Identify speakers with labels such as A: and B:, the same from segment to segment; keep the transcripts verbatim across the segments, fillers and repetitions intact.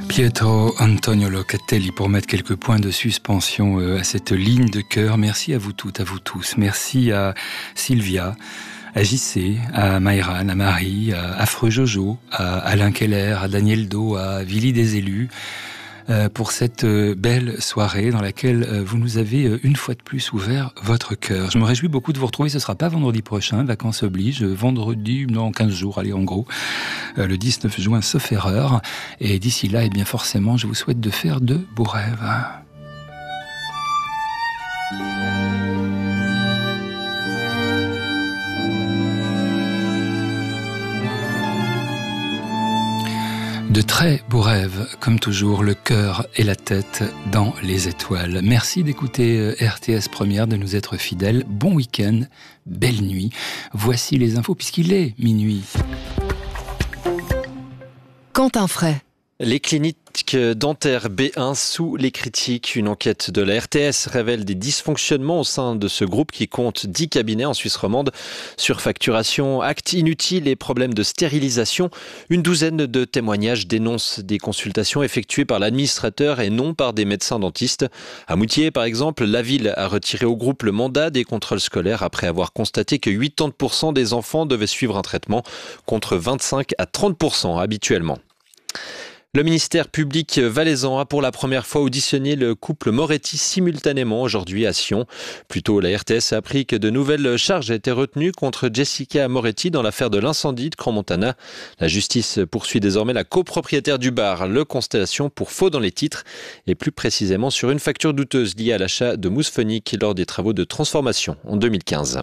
A: Pietro Antonio Locatelli pour mettre quelques points de suspension à cette ligne de cœur. Merci à vous toutes, à vous tous. Merci à Sylvia, à J C, à Maïran, à Marie, à Affreux Jojo, à Alain Keller, à Daniel Do, à Villy des Élus, pour cette belle soirée dans laquelle vous nous avez une fois de plus ouvert votre cœur. Je me réjouis beaucoup de vous retrouver. Ce ne sera pas vendredi prochain, vacances oblige, vendredi, non, quinze jours, allez, en gros, le dix-neuf juin, sauf erreur. Et d'ici là, eh bien, forcément, je vous souhaite de faire de beaux rêves. De très beaux rêves, comme toujours, le cœur et la tête dans les étoiles. Merci d'écouter R T S Première, de nous être fidèles. Bon week-end, belle nuit. Voici les infos, puisqu'il est minuit.
B: Quentin Fray.
C: Les cliniques dentaires B un sous les critiques. Une enquête de la R T S révèle des dysfonctionnements au sein de ce groupe qui compte dix cabinets en Suisse romande. Surfacturation, actes inutiles et problèmes de stérilisation. Une douzaine de témoignages dénoncent des consultations effectuées par l'administrateur et non par des médecins dentistes. À Moutier, par exemple, la ville a retiré au groupe le mandat des contrôles scolaires après avoir constaté que quatre-vingt-dix pour cent des enfants devaient suivre un traitement contre vingt-cinq à trente pour cent habituellement. Le ministère public valaisan a pour la première fois auditionné le couple Moretti simultanément aujourd'hui à Sion. Plus tôt, la R T S a appris que de nouvelles charges étaient retenues contre Jessica Moretti dans l'affaire de l'incendie de Crans-Montana. La justice poursuit désormais la copropriétaire du bar, Le Constellation, pour faux dans les titres et plus précisément sur une facture douteuse liée à l'achat de mousse phonique lors des travaux de transformation en deux mille quinze.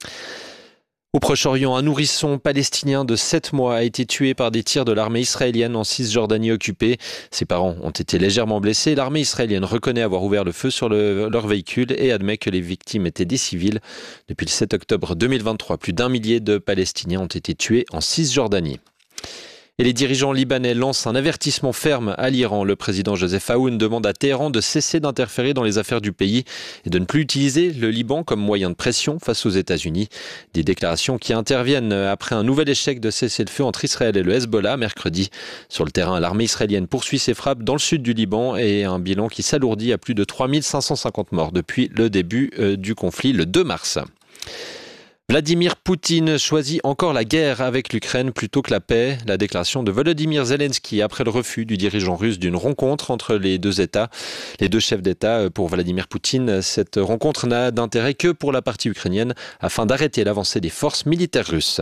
C: Au Proche-Orient, un nourrisson palestinien de sept mois a été tué par des tirs de l'armée israélienne en Cisjordanie occupée. Ses parents ont été légèrement blessés. L'armée israélienne reconnaît avoir ouvert le feu sur le, leur véhicule et admet que les victimes étaient des civils. Depuis le sept octobre deux mille vingt-trois, plus d'un millier de Palestiniens ont été tués en Cisjordanie. Et les dirigeants libanais lancent un avertissement ferme à l'Iran. Le président Joseph Aoun demande à Téhéran de cesser d'interférer dans les affaires du pays et de ne plus utiliser le Liban comme moyen de pression face aux États-Unis. Des déclarations qui interviennent après un nouvel échec de cessez-le-feu entre Israël et le Hezbollah mercredi. Sur le terrain, l'armée israélienne poursuit ses frappes dans le sud du Liban et un bilan qui s'alourdit à plus de trois mille cinq cent cinquante morts depuis le début du conflit le deux mars. Vladimir Poutine choisit encore la guerre avec l'Ukraine plutôt que la paix. La déclaration de Volodymyr Zelensky après le refus du dirigeant russe d'une rencontre entre les deux États, les deux chefs d'État. Pour Vladimir Poutine, cette rencontre n'a d'intérêt que pour la partie ukrainienne afin d'arrêter l'avancée des forces militaires russes.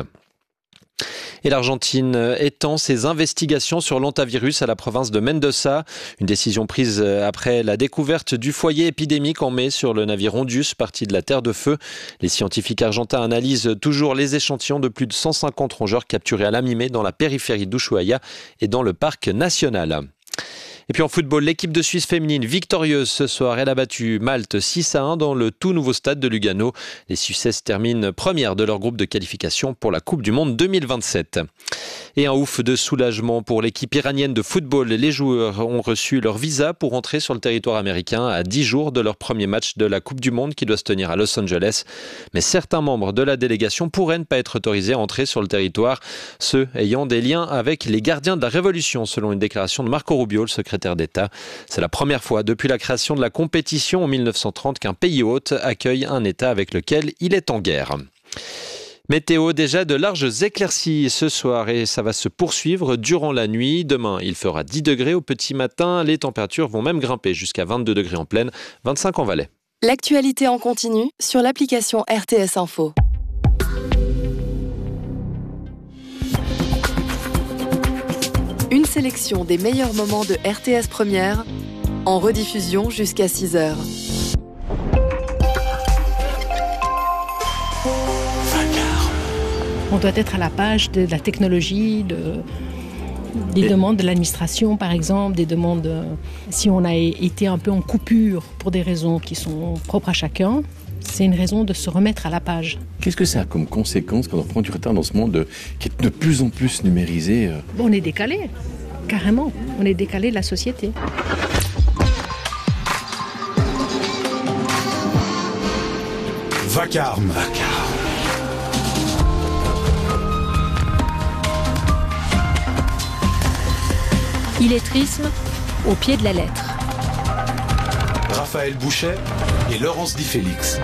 C: Et l'Argentine étend ses investigations sur l'hantavirus à la province de Mendoza. Une décision prise après la découverte du foyer épidémique en mai sur le navire Hondius, parti de la Terre de Feu. Les scientifiques argentins analysent toujours les échantillons de plus de cent cinquante rongeurs capturés à la mi-mai dans la périphérie d'Ushuaia et dans le parc national. Et puis en football, l'équipe de Suisse féminine victorieuse ce soir. Elle a battu Malte six à un dans le tout nouveau stade de Lugano. Les Suissesses terminent première de leur groupe de qualification pour la Coupe du Monde deux mille vingt-sept. Et un ouf de soulagement pour l'équipe iranienne de football. Les joueurs ont reçu leur visa pour entrer sur le territoire américain à dix jours de leur premier match de la Coupe du Monde qui doit se tenir à Los Angeles. Mais certains membres de la délégation pourraient ne pas être autorisés à entrer sur le territoire, ceux ayant des liens avec les gardiens de la Révolution, selon une déclaration de Marco Rubio, le secrétaire d'État. C'est la première fois depuis la création de la compétition en mille neuf cent trente qu'un pays hôte accueille un État avec lequel il est en guerre. Météo, déjà de larges éclaircies ce soir et ça va se poursuivre durant la nuit. Demain, il fera dix degrés au petit matin. Les températures vont même grimper jusqu'à vingt-deux degrés en plaine, vingt-cinq en Valais.
B: L'actualité en continu sur l'application R T S Info. Une sélection des meilleurs moments de R T S Première en rediffusion jusqu'à six heures.
D: On doit être à la page de la technologie, de, des Et... demandes de l'administration, par exemple, des demandes, si on a été un peu en coupure pour des raisons qui sont propres à chacun, c'est une raison de se remettre à la page.
E: Qu'est-ce que ça a comme conséquence quand on prend du retard dans ce monde qui est de plus en plus numérisé?
D: On est décalé, carrément. On est décalé de la société.
F: Vacarme. Vacarme.
G: Illettrisme,
F: au pied de la lettre.
G: Raphaël Bouchet et Laurence Di Félix.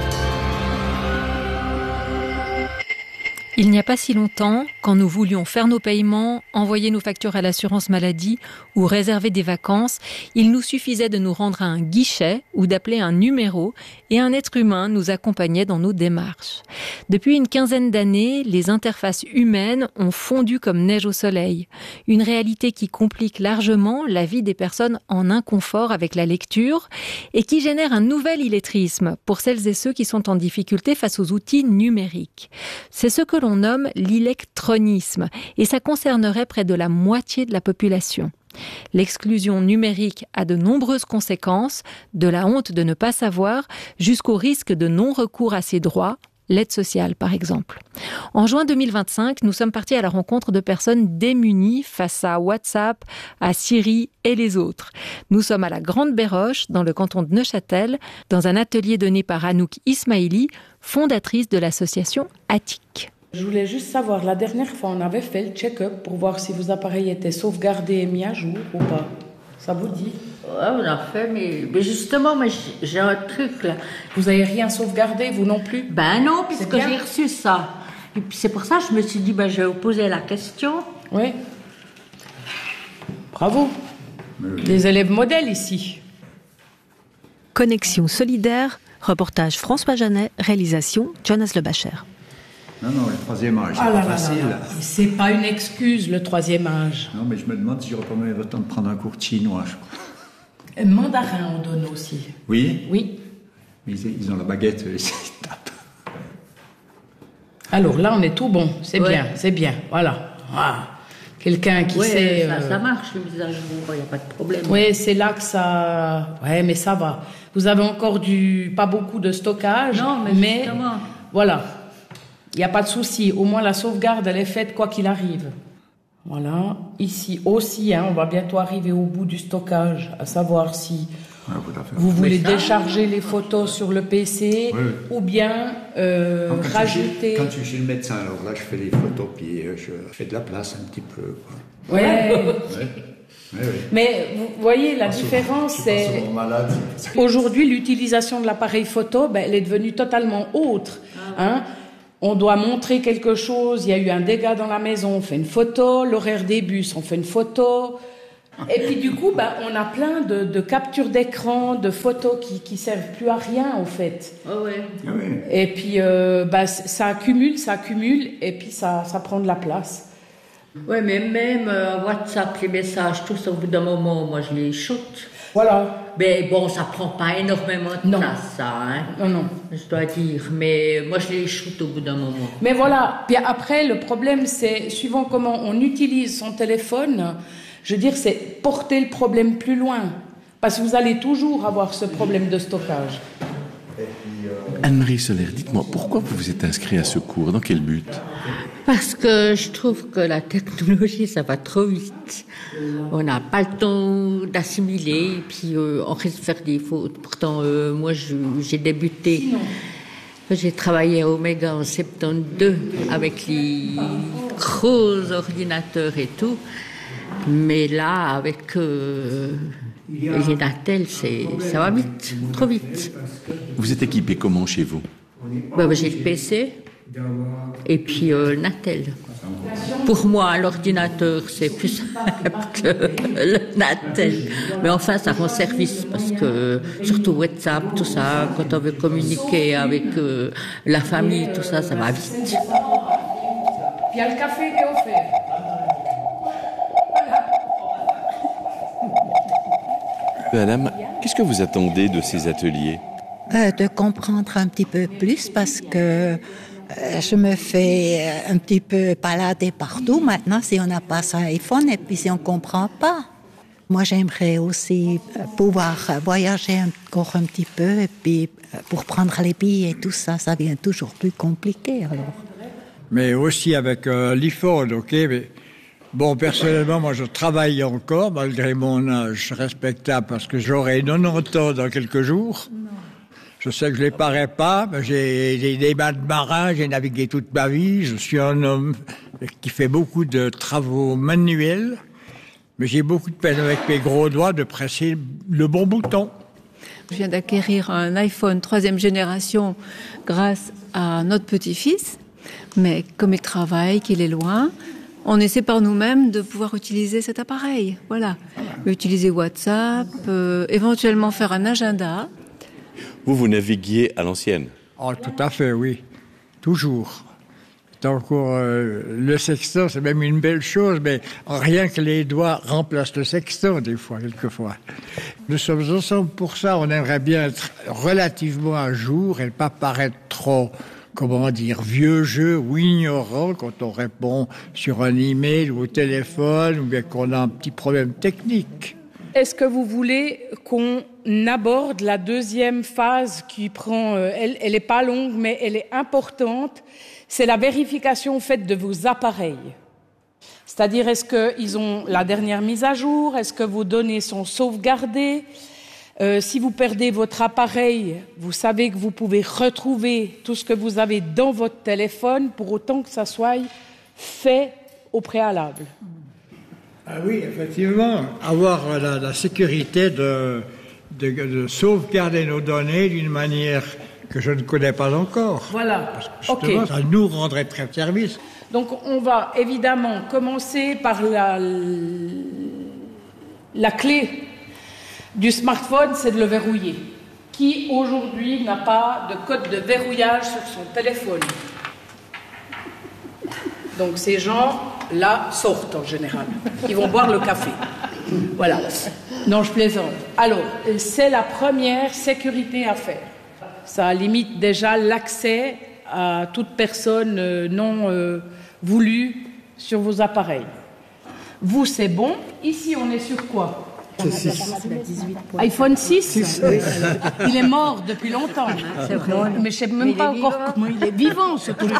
F: Il n'y a pas si longtemps, quand nous voulions faire nos paiements, envoyer nos factures à l'assurance maladie ou réserver des vacances, il nous suffisait de nous rendre à un guichet ou d'appeler un numéro et un être humain nous accompagnait dans nos démarches. Depuis une quinzaine d'années, les interfaces humaines ont fondu comme neige au soleil. Une réalité qui complique largement la vie des personnes en inconfort avec la lecture et qui génère un nouvel illettrisme pour celles et ceux qui sont en difficulté face aux outils numériques. C'est ce que l'on nomme l'électronisme et ça concernerait près de la moitié de la population. L'exclusion numérique a de nombreuses conséquences, de la honte de ne pas savoir jusqu'au risque de non-recours à ses droits, l'aide sociale par exemple. En juin deux mille vingt-cinq, nous sommes partis à la rencontre de personnes démunies face à WhatsApp, à Siri et les autres. Nous sommes à la Grande Béroche, dans le canton de Neuchâtel, dans un atelier donné par Anouk Ismaili, fondatrice de l'association Attic.
H: Je voulais juste savoir, la dernière fois, on avait fait le check-up pour voir si vos appareils étaient sauvegardés et mis à jour ou pas. Ça vous dit ?
I: Ouais, on a fait, mais, mais justement, mais j'ai un truc là.
H: Vous n'avez rien sauvegardé, vous non plus ?
I: Ben non, puisque j'ai reçu ça. Et puis c'est pour ça que je me suis dit, ben, je vais vous poser la question.
H: Oui. Bravo. Des élèves modèles ici.
J: Connexion solidaire, reportage François Janet, réalisation Jonas Lebacher.
K: Non, non, le troisième âge, c'est
H: ah
K: pas
H: là
K: facile.
H: Là là. C'est pas une excuse, le troisième âge.
K: Non, mais je me demande si j'aurais pas même le temps de prendre un cours de chinois, je crois.
H: Un mandarin, on donne aussi.
K: Oui ?
H: Oui.
K: Mais ils, ils ont la baguette, ils tapent.
H: Alors là, on est tout bon. C'est
I: ouais.
H: bien, c'est bien. Voilà. Ah. Quelqu'un qui
I: ouais,
H: sait...
I: Ça,
H: euh...
I: ça marche, le mise à jour, il n'y a pas de problème.
H: Oui, c'est là que ça... Ouais, mais ça va. Vous avez encore du... pas beaucoup de stockage.
I: Non, mais,
H: mais
I: justement.
H: Voilà. Il n'y a pas de souci. Au moins, la sauvegarde, elle est faite quoi qu'il arrive. Voilà. Ici aussi, hein, on va bientôt arriver au bout du stockage, à savoir si
K: ouais,
H: vous voulez ça, décharger les photos sur le P C
K: oui.
H: ou bien euh,
K: non, quand
H: rajouter...
K: Je, quand je suis chez le médecin, alors là, je fais les photos, puis euh, je fais de la place un petit peu. Quoi.
H: Ouais.
K: ouais. ouais, ouais.
H: Mais vous voyez, la
K: pas
H: différence,
K: souvent,
H: c'est...
K: malade, c'est...
H: Aujourd'hui, l'utilisation de l'appareil photo, ben, elle est devenue totalement autre. Ah. Hein. On doit montrer quelque chose, il y a eu un dégât dans la maison, on fait une photo, l'horaire des bus, on fait une photo. Et puis du coup, bah, on a plein de, de captures d'écran, de photos qui, qui servent plus à rien en fait.
I: Oh ouais.
K: Ah ouais.
H: Et puis euh, bah, ça accumule, ça accumule, et puis ça, ça prend de la place.
I: Ouais, mais même euh, WhatsApp, les messages, tout ça, au bout d'un moment, moi je les shoote.
H: Voilà.
I: Mais bon, ça prend pas énormément de
H: non.
I: place, ça, hein.
H: Non, non.
I: Je dois dire. Mais moi, je les shoote au bout d'un moment.
H: Mais voilà. Puis après, le problème, c'est, suivant comment on utilise son téléphone, je veux dire, c'est porter le problème plus loin. Parce que vous allez toujours avoir ce problème de stockage.
E: Anne-Marie Soler, dites-moi, pourquoi vous vous êtes inscrit à ce cours ? Dans quel but ?
I: Parce que je trouve que la technologie, ça va trop vite. On n'a pas le temps d'assimiler, et puis euh, on risque de faire des fautes. Pourtant, euh, moi, je, j'ai débuté, j'ai travaillé à Omega en soixante-douze avec les gros ordinateurs et tout. Mais là, avec euh, les Natel, c'est, ça va vite, trop vite.
E: Vous êtes équipé comment chez vous ?
I: Ben, j'ai le P C et puis euh, Natel. Pour moi, l'ordinateur, c'est plus simple que le Natel. Mais enfin, ça rend service parce que, surtout WhatsApp, tout ça, quand on veut communiquer avec euh, la famille, tout ça, ça va vite.
H: Puis il y a le café qui est offert.
E: Madame, qu'est-ce que vous attendez de ces ateliers ?
L: euh, De comprendre un petit peu plus parce que euh, je me fais un petit peu balader partout maintenant si on n'a pas son iPhone et puis si on ne comprend pas. Moi, j'aimerais aussi pouvoir voyager encore un petit peu et puis pour prendre les billets et tout ça, ça devient toujours plus compliqué alors.
M: Mais aussi avec euh, l'iPhone, ok, mais... Bon, personnellement, moi, je travaille encore, malgré mon âge respectable, parce que j'aurai quatre-vingt-dix ans dans quelques jours. Non. Je sais que je ne les parais pas, mais j'ai des mains de marin, j'ai navigué toute ma vie. Je suis un homme qui fait beaucoup de travaux manuels. Mais j'ai beaucoup de peine avec mes gros doigts de presser le bon bouton.
N: Je viens d'acquérir un iPhone troisième génération grâce à notre petit-fils. Mais comme il travaille, qu'il est loin, on essaie par nous-mêmes de pouvoir utiliser cet appareil. Voilà. Utiliser WhatsApp, euh, éventuellement faire un agenda.
E: Vous, vous naviguiez à l'ancienne?
M: Oh, tout à fait, oui. Toujours. Donc, euh, le sextant, c'est même une belle chose, mais rien que les doigts remplacent le sextant, des fois, quelquefois. Nous sommes ensemble pour ça. On aimerait bien être relativement à jour et ne pas paraître trop, comment dire, vieux jeu ou ignorant quand on répond sur un email ou au téléphone ou bien qu'on a un petit problème technique.
H: Est-ce que vous voulez qu'on aborde la deuxième phase qui prend, euh, elle, elle est pas longue, mais elle est importante. C'est la vérification faite de vos appareils. C'est-à-dire, est-ce qu'ils ont la dernière mise à jour? Est-ce que vos données sont sauvegardées? euh, Si vous perdez votre appareil, vous savez que vous pouvez retrouver tout ce que vous avez dans votre téléphone, pour autant que ça soit fait au préalable.
M: Ah oui, effectivement. Avoir la, la sécurité de, de, de sauvegarder nos données d'une manière que je ne connais pas encore.
H: Voilà.
M: Parce que justement, okay. Ça nous rendrait très service.
H: Donc, on va évidemment commencer par la, la clé du smartphone, c'est de le verrouiller. Qui, aujourd'hui, n'a pas de code de verrouillage sur son téléphone? Donc, ces gens-là sortent en général. Ils vont boire le café. Voilà. Non, je plaisante. Alors, c'est la première sécurité à faire. Ça limite déjà l'accès à toute personne euh, non euh, voulue sur vos appareils. Vous, c'est bon. Ici, on est sur quoi? iPhone six, six. Il est mort depuis longtemps. C'est vrai. Mais je ne sais même pas encore comment il est vivant, ce truc.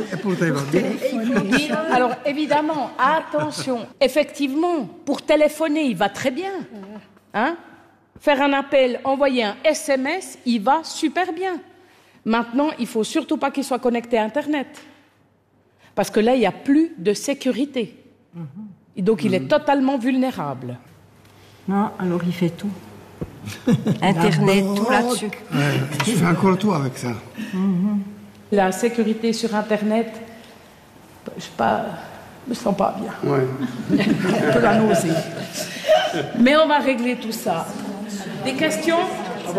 H: Alors, évidemment, attention. Effectivement, pour téléphoner, il va très bien. Hein? Faire un appel, envoyer un S M S, il va super bien. Maintenant, il ne faut surtout pas qu'il soit connecté à Internet. Parce que là, il n'y a plus de sécurité. Et donc, il est totalement vulnérable.
O: Non, alors il fait tout. Internet, tout là-dessus.
P: Ouais, je fais encore tout avec ça.
H: Mm-hmm. La sécurité sur Internet, je sais pas, je me sens pas bien.
P: Ouais.
H: Un peu la nausée. Mais on va régler tout ça. Des questions ?